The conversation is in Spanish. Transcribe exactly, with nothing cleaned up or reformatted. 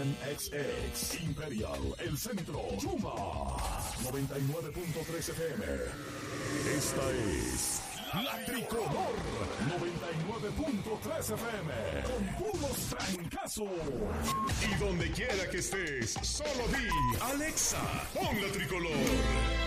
Scan X X, Imperial, El Centro, Chuma, noventa y nueve punto tres F M. Esta es La Tricolor, noventa y nueve punto tres F M, con puros trancazos. Y donde quiera que estés, solo di, Alexa, pon La Tricolor.